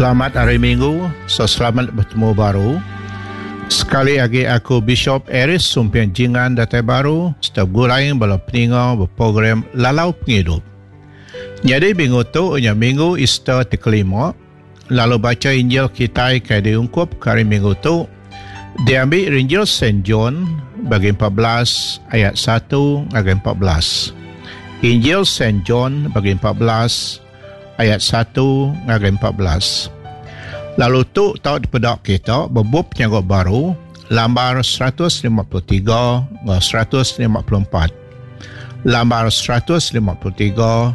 Selamat hari Minggu, selamat bertemu baru. Sekali lagi aku Bishop Eris Sumpian Jingan Datai Baru, setiap gulaing bala peninga berprogram Lalau Penghidup. Jadi minggu tu, minggu Easter kelima, lalu baca Injil kita kaya diungkup kali minggu tu, diambil Injil St. John bagi 14 ayat 1 hingga 14. Injil St. John bagi 14 ayat 1 hingga 14. Lalu tu tahu dipedak kita berbub penyagut baru lambar 153 hingga 154. Lambar 153 hingga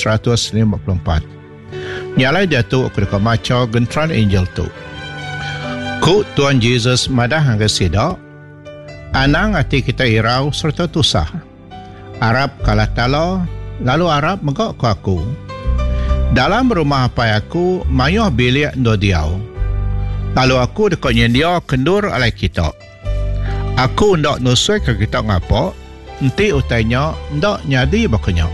154. Nyalai dia tu aku dekat maca gentran Injil tu. Ku Tuhan Yesus madah hangga sidak, anang hati kita irau serta tusah. Arab kalah tala, lalu Arab megak ku aku. Dalam rumah apa aku, mayuh bilik ndo diau. Lalu aku dekat nyendia kendur alai kita. Aku ndak nusui ke kita ngapa, nanti utainya ndak nyadi bakanya.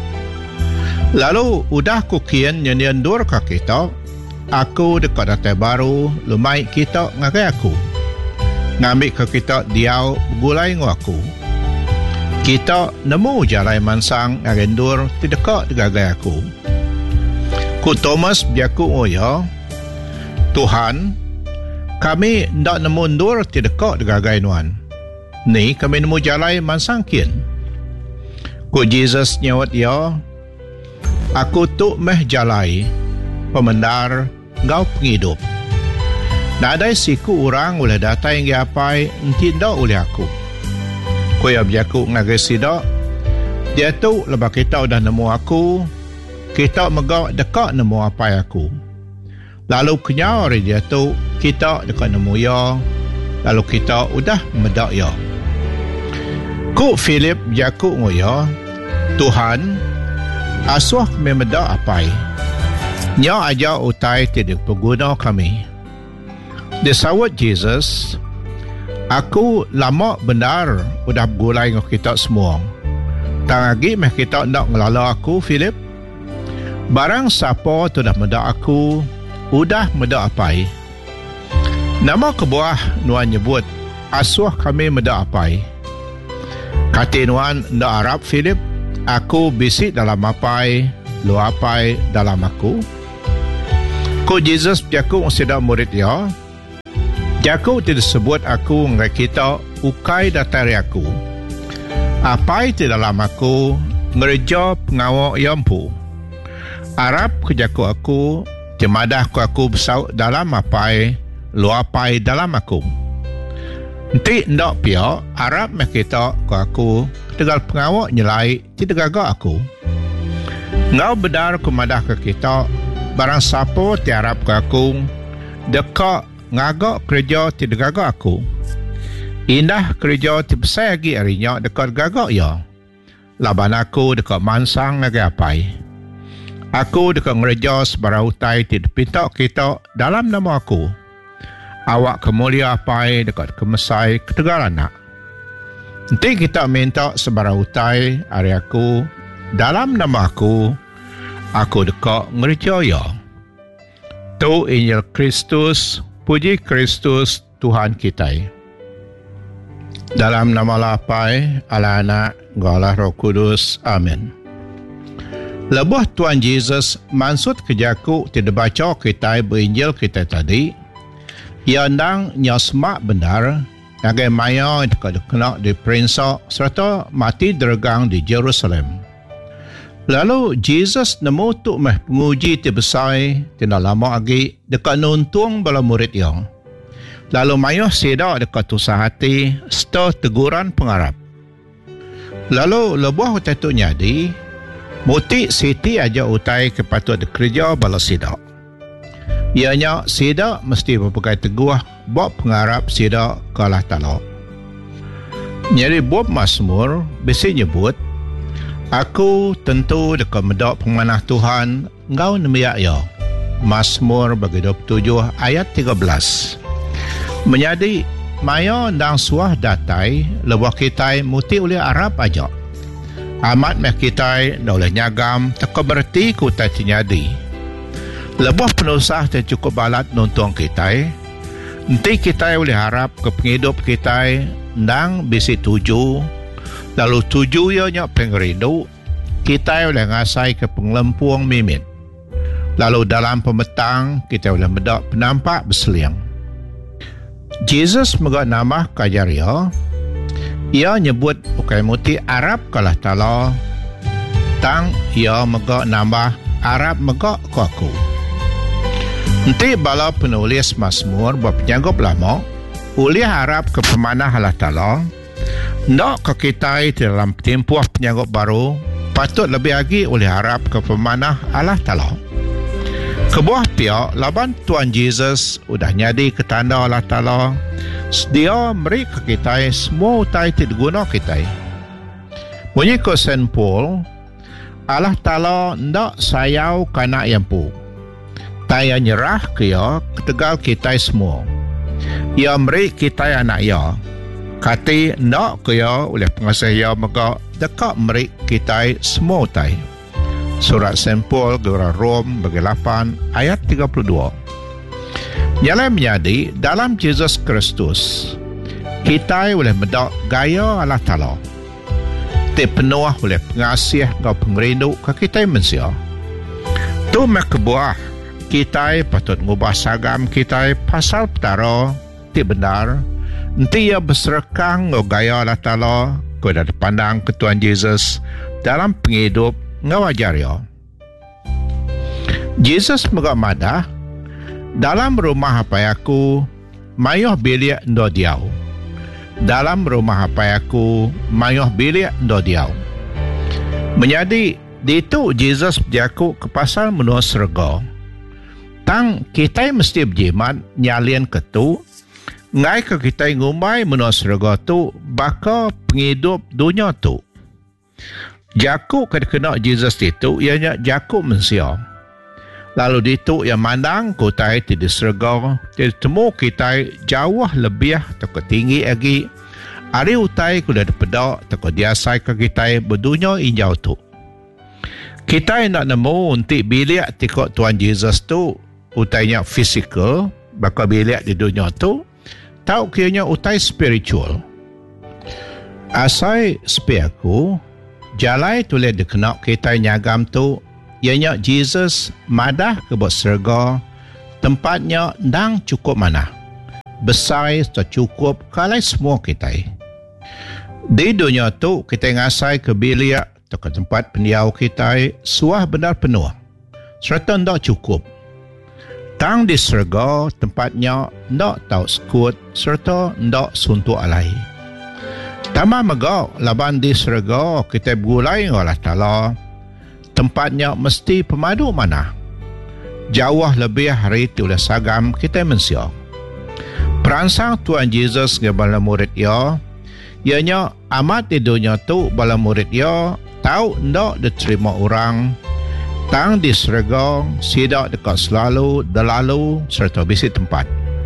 Lalu udah ku kian nyendian dur ke kita, aku dekat Datai Baru, lumai kita ngagai aku. Ngambil ke kita diau gulai aku. Kita nemu jalan mansang ngagendur tidak degagai aku. Ku Thomas biaku oya, Tuhan, kami ndak nemu ndur tidak degagai nuan. Ni kami nemu jalan mansangkin. Ku Jesus nyawat ya, aku tu meh jalai pemendar ngau penghidup. Nadai siku orang oleh datang yang apa nanti ndak oleh aku. Ku ya biaku ngagai sidak, dia tu lepas kita udah nemu aku, kita megak dekat nemu apa aku. Lalu kenyau hari dia tu, kita dekat nemu ya, lalu kita udah medak ya. Ku Philip biaku ngoya, Tuhan, asuh kami medak apa? Nya aja utai tidak pengguna kami. Disawat Jesus, aku lama benar udah bergulai dengan kita semua. Tak lagi meh kita nak ngelala aku, Philip. Barang siapa tu dah medak aku, udah medak apai. Nama kebuah nuan nyebut, asuh kami medak apai. Kata nuan ndak Arab, Philip, aku bisik dalam apai, lu apai dalam aku. Ku Jesus jaku sedak murid ya. Jaku tidak sebut aku dengan kita ukai datari aku. Apai di dalam aku ngerja pengawak yampu. Arab kejaku aku, jemadah aku besar dalam apai, lu apai dalam aku. Nanti ndak pia Arab mek kita aku tegal pengawak nyelai tidak gagak aku. Ngau bedar kumadah ke kita barang siapa ti Arab ke aku dekat ngagak kerja tidak gagak aku. Indah kerja ti besar lagi harinya dekat gagak ya. Laban aku dekat mansang lagi apai. Aku dekat ngerja sebarang utai tidak pinta kita dalam nama aku. Awak kemulia apai dekat kemesai ketegaran nak. Nanti kita minta sebarang utai hari aku dalam nama aku dekat ngerja ya. Tu Injil Kristus, puji Kristus Tuhan kita. Dalam nama Lapai, Allah Anak, Allah Roh Kudus. Amin. Lebuh Tuhan Yesus maksud kejaku tidak baca kita berinjil kita tadi. Ia ndang nyasmak benar nagai maya dekat kena di Perinsak serta mati dergang di Jerusalem. Lalu Jesus nemu tu meh penguji ti besar tidak lama lagi dekat nuntung bala murid yang. Lalu mayuh sedak dekat tusah hati serta teguran pengarap. Lalu lebuh utai tu nyadi muti siti aja utai kepatut kerja bala sedak. Ianya sedak mesti berpegai teguh buat pengarap sedak ke Allah Ta'ala. Nyari buat Mazmur besi nyebut, aku tentu dekat medak pemanah Tuhan ngau nemiak ya. Mazmur bagi 27 ayat 13. Menjadi maya dan suah datai lebah kita muti oleh Arab aja. Amat meh kita dah oleh nyagam tak berarti ku tak tinyadi. Lebuh penusah yang cukup balat nonton kita, nanti kita boleh harap ke penghidup kita nang bisi tuju, lalu tuju ianya pengerindu, kita boleh ngasai ke pengelempuang mimit. Lalu dalam pemetang, kita boleh mendak penampak berseliang. Jesus megak nama kajaria, ia nyebut ukai muti Arab kalah tala, tang ia megak nambah Arab megak kuaku. Nanti bala penulis Mazmur berpenyanggup lama, oleh harap ke pemanah Allah Ta'ala, nak ke kita dalam tempoh penyanggup baru, patut lebih lagi oleh harap ke pemanah Allah Ta'ala. Kebuah pihak, laban Tuan Yesus udah nyadi ke tanda Allah Ta'ala, dia beri ke kita semua utai tidak guna kita. Bunyi ke Saint Paul, Allah Ta'ala nak sayau kanak yang pu. Ia nyerah ke ia ketegal kita semua. Ia beri kita anak ia. Kati nak ke ia oleh pengasih ia maka dekat beri kita semua utai. Surat Saint Paul Gerak Rom bagi 8 ayat 32. Nyala menjadi dalam Jesus Kristus kita boleh mendak gaya Allah Ta'ala. Penuh oleh pengasih dan pengerindu ke kita manusia. Tu kebuah kita patut ngubah sagam kita pasal petara ti benar nanti ia berserekang ngau gaya Allah Ta'ala kau dah pandang ke Tuan Yesus dalam penghidup ngawajar ya. Jesus megak madah dalam rumah apa aku mayuh bilik ndo diau. Dalam rumah apa aku mayuh bilik ndo diau. Menjadi itu Jesus berjaku ke pasal menua serga. Tang kita mesti berjimat nyalian ketu ngai ke kita ngumai menua serga tu baka penghidup dunia tu. Jaku kena Jesus itu ianya jaku manusia. Lalu ditu yang mandang kutai tidak serga temu kita jauh lebih atau tinggi lagi. Ari utai kuda depedak atau diasai ke kita berdunia injau tu. Kita nak nemu untuk bilik tikok Tuan Yesus tu utainya fizikal, bakal bilik di dunia tu, tahu kiranya utai spiritual. Asai spiaku, jalai tulis dikenak kita nyagam tu, ianya Jesus madah ke bawah serga, tempatnya nang cukup mana. Besar atau cukup kalai semua kita. Di dunia tu, kita ngasai ke bilik atau ke tempat pendiau kita, suah benar penuh. Serta tak cukup. Tang di serga tempatnya ndak tahu sekut serta ndak suntuk alai. Tama megau laban di serga kita bergulai Allah Ta'ala. Tempatnya mesti pemadu mana. Jauh lebih hari oleh sagam kita manusia. Peransang Tuan Yesus ke bala murid ia, ianya amat di dunia tu bala murid ia tahu ndak diterima orang. Tang di serga, sidak dekat selalu, delalu, serta bisi tempat.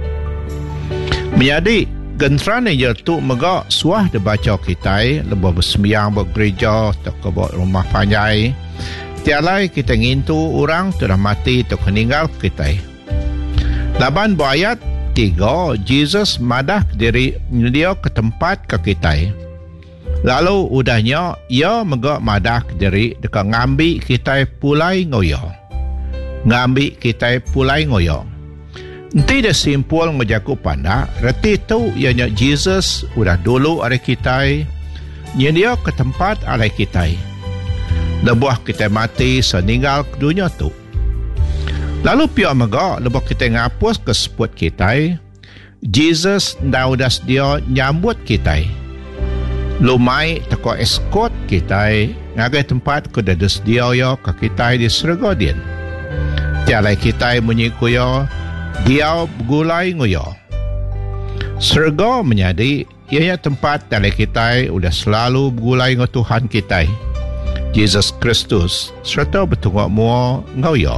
Menjadi, genteran yang tu megak suah dibaca kita, lebih bersembiang, bergereja, atau ke rumah panjai. Tialai kita ngintu orang telah mati atau meninggal kita. Laban ayat 3, Jesus madah diri dia ke tempat ke kita. Lalu udahnya ia megak madah diri dekat ngambil kita pulai ngoyo. Ngambil kita pulai ngoyo. Nanti dia simpul ngejaku pandak, reti tu ianya Jesus udah dulu ada kita, dia ke tempat ada kita. Lebuh kita mati seninggal ke dunia tu. Lalu pihak megak lebuh kita ngapus ke seput kita, Jesus daudas dia nyambut kita. Lumai teko escort kita ngagai tempat ke dadas dia ya ke kita di serga din. Tialai kita menyikuya dia bergulai nguya. Serga menjadi ianya tempat tialai kita udah selalu bergulai dengan Tuhan kita Yesus Kristus serta bertunggu mua nguya.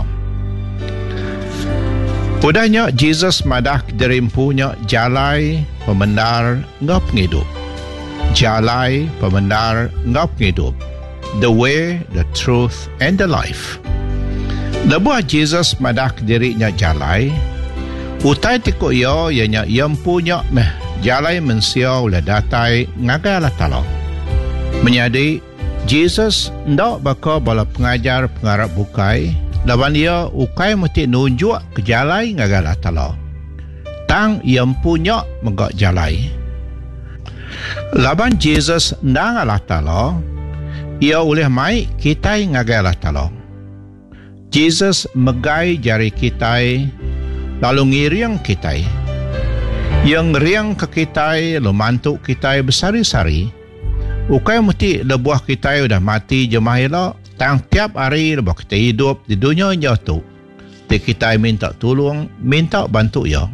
Udahnya Jesus madah derimpunya jalai pemendar ngap ngidup. Jalai pemendar ngap ngidup. The way, the truth, and the life. Lebuh Jesus madah ke dirinya jalai, utai tikuk yo ianya punya meh jalai mensia ula datai ngagai Allah Ta'ala. Menyadi Jesus ndak baka bala pengajar pengarap bukai, lawan ia ukai mesti nunjuk ke jalai ngagai Allah Ta'ala. Tang punya megak jalai. Laban Jesus ndang Allah Ta'ala, ia oleh mai kita ngagai Allah Ta'ala. Jesus megai jari kita, lalu ngiriang kita. Yang riang ke kita, lalu mantuk kita bersari-sari. Ukai mesti lebuah kita udah mati jemaah elok, tang tiap hari lebuah kita hidup di dunia yang jatuh. Kita minta tolong, minta bantu ya.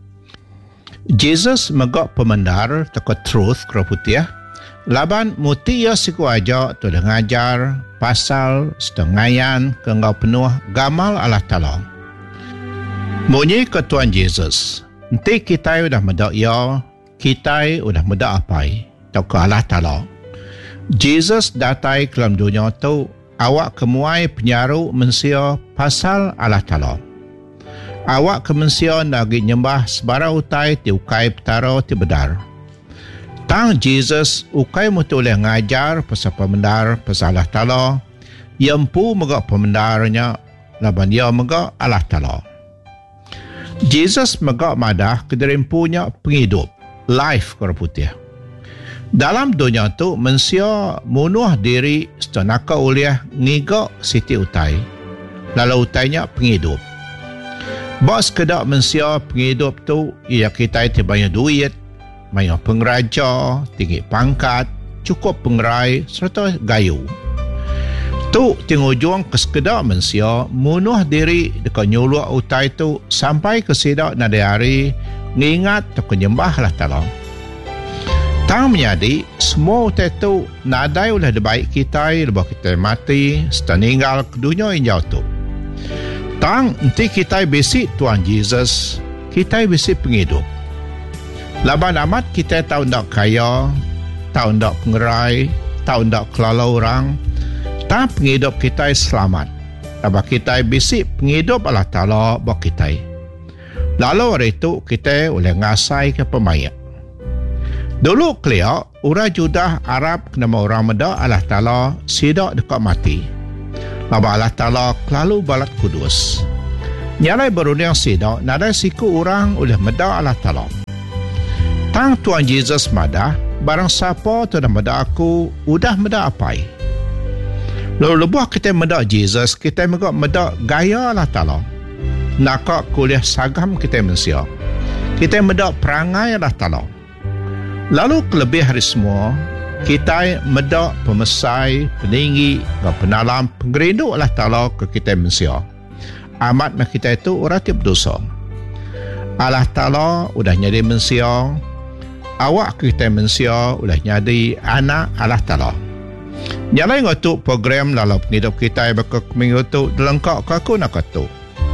Jesus megak pemendar takut truth keraputiah. Laban muti ia siku aja tu dah ngajar pasal setengayan kengau penuh gamal Allah Ta'ala. Munyi ke Tuan Yesus, nanti kita udah medak ya, kita udah medak apai, tau ke Allah Ta'ala. Jesus datai ke dalam dunia tu, awak kemuai penyaru mensia pasal Allah Ta'ala. Awak kemensia nagi nyembah sebarang utai ti ukai petara ti bedar. Tang Jesus ukai mutu oleh ngajar pasal pemendar pasal Allah Ta'ala, yampu megak pemendarnya, laban dia megak Allah Ta'ala. Jesus megak madah kederimpunya penghidup, life keraputih. Dalam dunia tu, manusia munuh diri setanaka oleh ngigak siti utai, lalu utainya penghidup. Bos kedak manusia penghidup tu, ia kita banyak duit, banyak pengraja, tinggi pangkat, cukup pengerai serta gayu. Tu tingujung kesekedar manusia munuh diri dekat nyuluh utai tu sampai ke sidak nadai hari ngingat tu kenyembah Allah Ta'ala. Tang menyadi semua utai tu nadai ulah debaik kita lepas kita mati serta ninggal ke dunia yang jauh tu. Tang nanti kita besi Tuan Jesus, kita besi penghidup. Laban amat kita tahu ndak kaya, tahu ndak pengerai, tahu ndak kelalau orang, tak penghidup kita selamat. Laban kita bisik penghidup Allah Ta'ala bak kita. Lalu hari itu kita boleh ngasai ke pemayat. Dulu keliak, orang Judah Arab kenama orang meda Allah Ta'ala sidak dekat mati. Laban Allah Ta'ala kelalu balat kudus. Nyalai berundang sidak, nadai siku orang oleh meda Allah Ta'ala. Tang Tuan Jesus madah, barang siapa tu dah meda aku, udah meda apai. Lalu lebuh kita meda Jesus, kita meda gaya Allah Ta'ala. Nakak kuliah sagam kita manusia. Kita meda perangai Allah Ta'ala. Lalu kelebih hari semua, kita meda pemesai, peninggi, penalam, penggerindu Allah Ta'ala ke kita manusia. Amat kita itu orang tiap dosa. Allah Ta'ala udah nyadi manusia, awak kita manusia udah nyadi anak Allah Ta'ala. Nyalai ngotuk program lalu penghidup kita bakal minggu tu lengkap ke aku nak tu.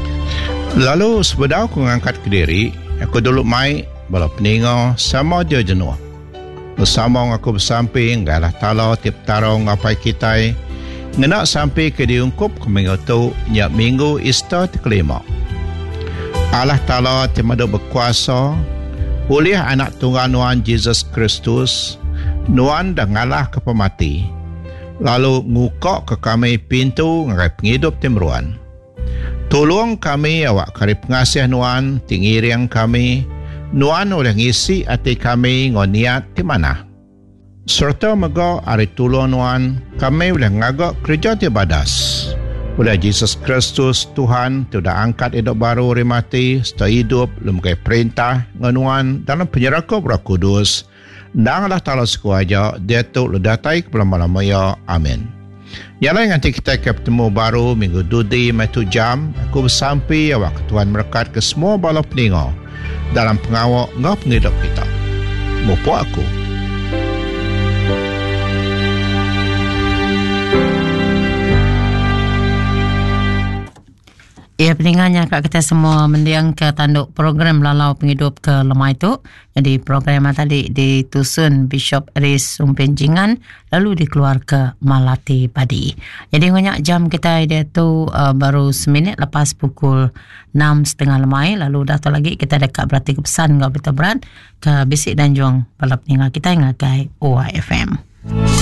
Lalu sebelum aku mengangkat ke diri, aku dulu mai bala peninga sama dia jenuh. Bersama aku bersamping ke Allah Ta'ala tiap tarong ngapai kita ngenak sampai ke diungkup ke minggu tu nyak minggu Easter kelima. Allah Ta'ala timada berkuasa oleh anak tunggal Nuan Jesus Kristus, Nuan dah ngalah ke pemati. Lalu ngukak ke kami pintu ngagai penghidup timruan. Tolong kami awak kari pengasih Nuan, tingiriang kami, Nuan oleh ngisi hati kami ngoniat di mana. Serta mega hari tolong Nuan, kami boleh ngagak kerja di badas. Oleh Jesus Kristus Tuhan sudah angkat hidup baru hari mati, setelah hidup lembagai perintah nganuan dalam penyeraka Roh Kudus. Dan Allah Ta'ala sekuaja dia tu ledatai ke lama-lama ya. Amin. Yang lain nanti kita ketemu baru minggu dudi metu jam. Aku bersampai awak Tuhan berkat ke semua bala peninga dalam pengawal ngau penghidup kita. Mupu aku. Ya, pendengarnya kat kita semua mendiang ke tanduk program Lalau Penghidup ke Lemah itu. Jadi program tadi ditusun Bishop Aris Sumpin Jingan, lalu dikeluar ke Malati Padi. Jadi banyak jam kita dia tu baru seminit lepas pukul 6.30 lemai. Lalu dah tu lagi kita dekat berarti ke pesan ke berita berat ke Bisik dan Juang para pendengar kita yang ngagai OIFM.